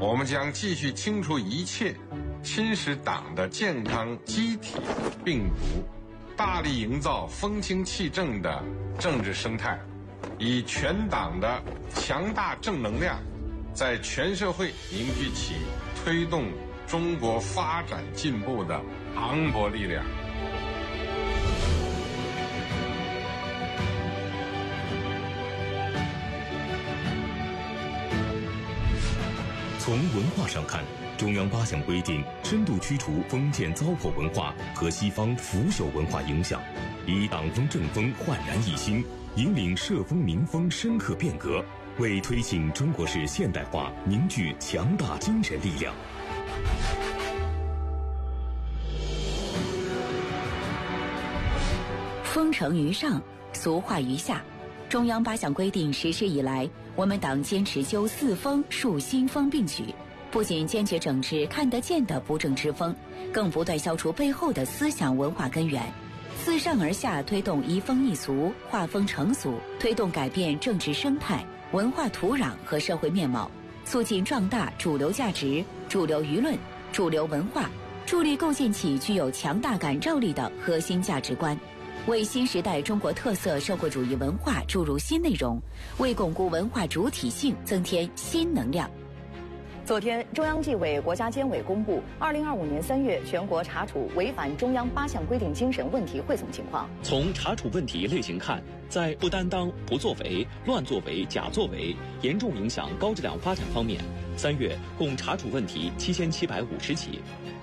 我们将继续清除一切侵蚀党的健康机体病毒，大力营造风清气正的政治生态，以全党的强大正能量，在全社会凝聚起推动中国发展进步的磅礴力量。 从文化上看，中央8项规定深度驱除封建糟粕文化和西方腐朽文化影响，以党风政风焕然一新，引领社风民风深刻变革，为推进中国式现代化凝聚强大精神力量。 风承于上，俗化于下。中央8项规定实施以来，我们党坚持修四风树新风并举，不仅坚决整治看得见的不正之风，更不断消除背后的思想文化根源，自上而下推动移风易俗、化风成俗，推动改变政治生态、文化土壤和社会面貌，促进壮大主流价值、主流舆论、主流文化，助力构建起具有强大感召力的核心价值观，为新时代中国特色社会主义文化注入新内容，为巩固文化主体性增添新能量。 昨天，中央纪委国家监委公布2025年3月全国查处违反中央8项规定精神问题汇总情况。 从查处问题类型看，在不担当、不作为、乱作为、假作为、严重影响高质量发展方面，3月共查处问题7750起。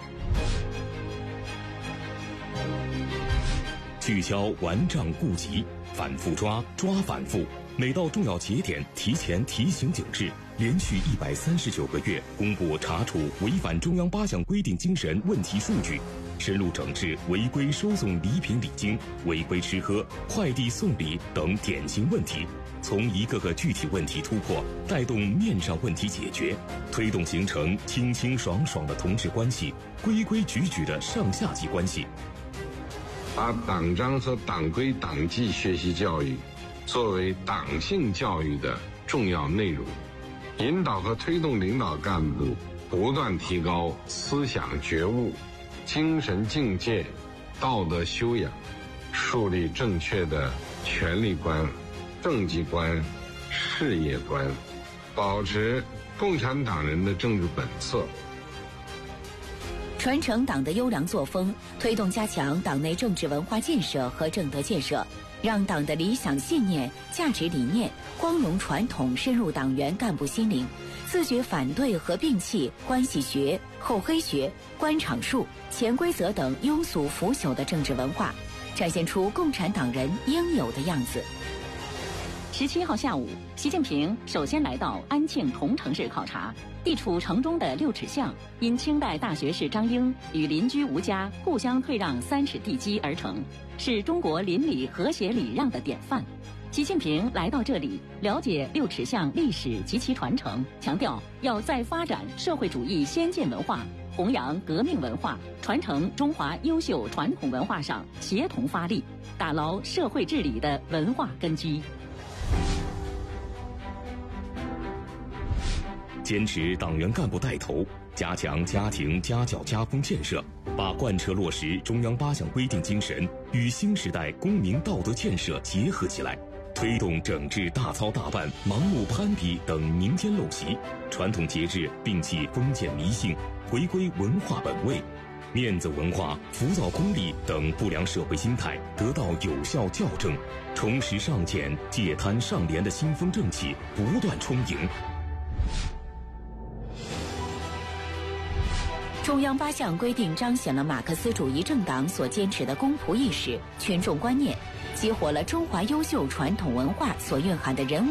聚焦顽瘴痼疾，反复抓反复，每到重要节点提前提醒警示，连续139个月公布查处违反中央8项规定精神问题数据，深入整治违规收送礼品礼金、违规吃喝、快递送礼等典型问题，从一个个具体问题突破，带动面上问题解决，推动形成清清爽爽的同志关系、规规矩矩的上下级关系。 把党章和党规党纪学习教育作为党性教育的重要内容，引导和推动领导干部不断提高思想觉悟、精神境界、道德修养，树立正确的权力观、政绩观、事业观，保持共产党人的政治本色， 传承党的优良作风，推动加强党内政治文化建设和正德建设，让党的理想信念、价值理念、光荣传统深入党员干部心灵，自觉反对和摒弃关系学、厚黑学、官场术、潜规则等庸俗腐朽的政治文化，展现出共产党人应有的样子。 17号下午，习近平首先来到安庆桐城市考察，地处城中的六尺巷，因清代大学士张英与邻居吴家互相退让3尺地基而成，是中国邻里和谐礼让的典范。习近平来到这里，了解六尺巷历史及其传承，强调要再发展社会主义先进文化，弘扬革命文化，传承中华优秀传统文化上协同发力，打牢社会治理的文化根基。 坚持党员干部带头，加强家庭家教家风建设，把贯彻落实中央8项规定精神与新时代公民道德建设结合起来，推动整治大操大办、盲目攀比等民间陋习，传统节日摒弃封建迷信，回归文化本位，面子文化、浮躁功利等不良社会心态得到有效校正，重拾上谏、戒贪上廉的新风正气不断充盈。 中央8项规定彰显了马克思主义政党所坚持的公仆意识、群众观念，激活了中华优秀传统文化所蕴含的人